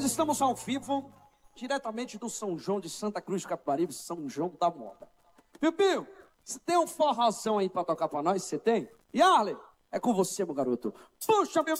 Nós estamos ao vivo, diretamente do São João de Santa Cruz de Capibaribe, São João da Moda. Piu, você tem um forrozão aí pra tocar pra nós? Você tem? Yarley, é com você, meu garoto. Puxa, meu